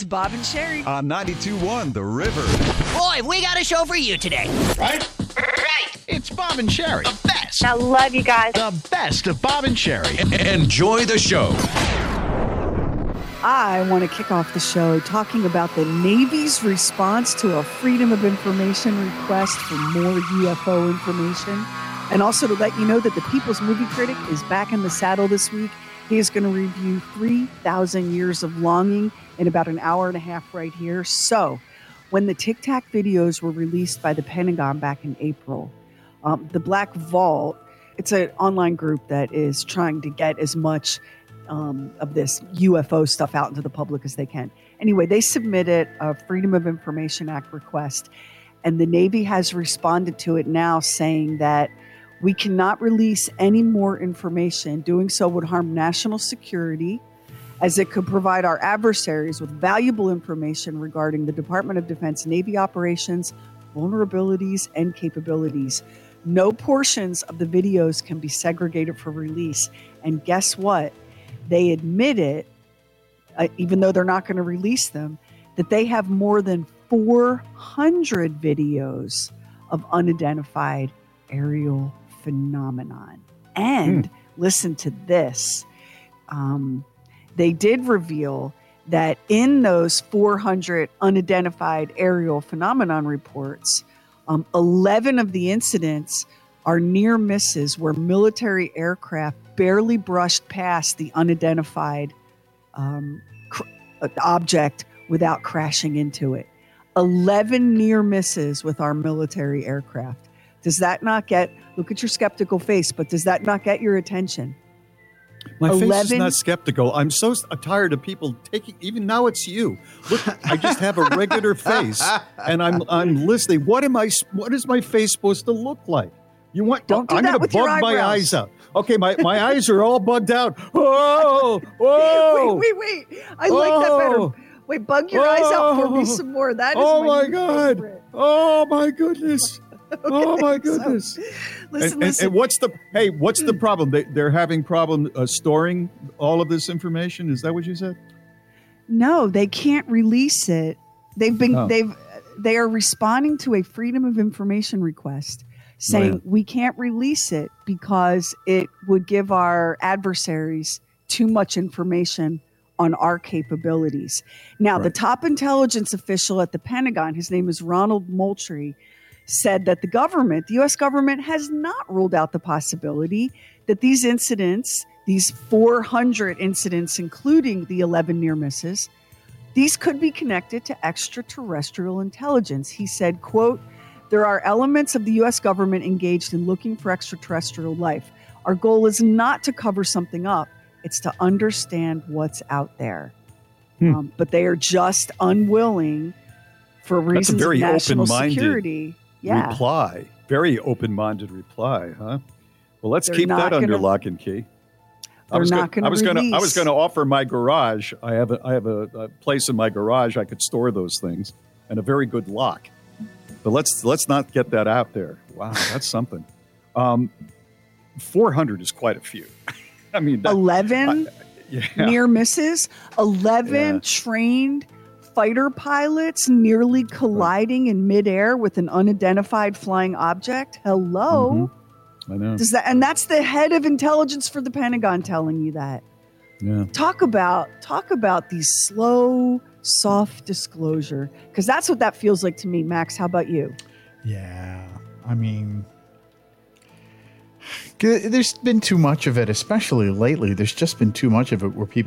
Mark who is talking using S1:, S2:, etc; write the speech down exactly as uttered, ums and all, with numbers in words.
S1: Bob and Sherry.
S2: On ninety-two point one The River.
S3: Boy, we got a show for you today.
S4: Right?
S3: Right.
S4: It's Bob and Sherry.
S3: The best.
S5: I love you guys.
S4: The best of Bob and Sherry.
S2: Enjoy the show.
S1: I want to kick off the show talking about the Navy's response to a Freedom of Information request for more U F O information. And also to let you know that the People's Movie Critic is back in the saddle this week. He is going to review three thousand Years of Longing in about an hour and a half right here. So when the Tic Tac videos were released by the Pentagon back in April, um, the Black Vault, it's an online group that is trying to get as much um, of this U F O stuff out into the public as they can. Anyway, they submitted a Freedom of Information Act request, and the Navy has responded to it now saying that we cannot release any more information. Doing so would harm national security, as it could provide our adversaries with valuable information regarding the Department of Defense Navy operations, vulnerabilities, and capabilities. No portions of the videos can be segregated for release. And guess what? They admitted, uh, even though they're not going to release them, that they have more than four hundred videos of unidentified aerial phenomenon. And mm. listen to this. Um, they did reveal that in those four hundred unidentified aerial phenomenon reports, um, eleven of the incidents are near misses where military aircraft barely brushed past the unidentified um, cr- object without crashing into it. eleven near misses with our military aircraft. Does that not get, look at your skeptical face, but does that not get your attention?
S6: My
S1: eleven
S6: face is not skeptical. I'm so tired of people taking, even now it's you. Look, I just have a regular face and I'm I'm listening. What am I, what is my face supposed to look like? You want,
S1: Don't do
S6: I'm
S1: that
S6: going
S1: with
S6: to
S1: your
S6: bug my
S1: eyebrows.
S6: eyes out. Okay, my, my eyes are all bugged out. Whoa, whoa.
S1: Wait, wait, wait. I like that
S6: Oh.
S1: better. Wait, bug your eyes out for me
S6: Oh.
S1: some more. That is
S6: Oh
S1: my,
S6: my
S1: new
S6: God.
S1: favorite.
S6: Oh my goodness. Oh
S1: Okay,
S6: my
S1: so,
S6: goodness.
S1: listen,
S6: and, and,
S1: listen.
S6: and what's the hey? What's the problem? They, they're having problem uh, storing all of this information. Is that what you said?
S1: No, they can't release it. They've been
S6: Oh.
S1: they've they are responding to a Freedom of Information request saying
S6: Oh, yeah.
S1: we can't release it because it would give our adversaries too much information on our capabilities. Now, the
S6: Right.
S1: top intelligence official at the Pentagon, his name is Ronald Moultrie, said that the government, the U S government, has not ruled out the possibility that these incidents, these four hundred incidents, including the eleven near misses, these could be connected to extraterrestrial intelligence. He said, quote, there are elements of the U S government engaged in looking for extraterrestrial life. Our goal is not to cover something up. It's to understand what's out there.
S6: Hmm.
S1: Um, but they are just unwilling for
S6: That's a
S1: reasons
S6: very
S1: of national
S6: open-minded
S1: security. Yeah.
S6: Reply. Very open-minded reply, huh? Well, let's
S1: They're
S6: keep
S1: not
S6: that under
S1: gonna-
S6: lock and key. I
S1: They're
S6: was
S1: not
S6: gonna, I
S1: gonna
S6: was gonna I
S1: release.
S6: was going to offer my garage. I have a I have a, a place in my garage I could store those things and a very good lock. But let's let's not get that out there. Wow, that's something. Um, four hundred is quite a few. I mean, that,
S1: eleven
S6: I- yeah.
S1: near misses, eleven
S6: Yeah.
S1: trained fighter pilots nearly colliding in midair with an unidentified flying object. Hello.
S6: I know.
S1: Does that, and that's the head of intelligence for the Pentagon telling you that.
S6: Yeah.
S1: Talk about talk about these slow, soft disclosure, because that's what that feels like to me. Max, how about you?
S7: Yeah, I mean, g- there's been too much of it, especially lately. There's just been too much of it where people